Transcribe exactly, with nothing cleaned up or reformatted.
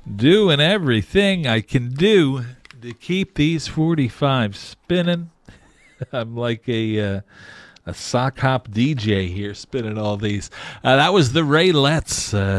doing everything I can do to keep these forty-fives spinning. I'm like a uh, a sock hop D J here, spinning all these. Uh, that was the Raelettes. Uh,